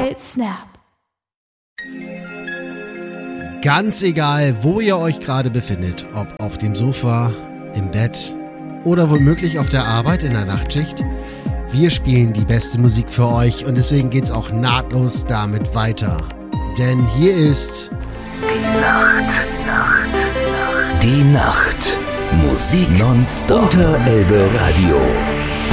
White Snap. Ganz egal, wo ihr euch gerade befindet, ob auf dem Sofa, im Bett oder womöglich auf der Arbeit in der Nachtschicht, wir spielen die beste Musik für euch und deswegen geht's auch nahtlos damit weiter. Denn hier ist Die Nacht. Musik nonstop unter Elbe Radio.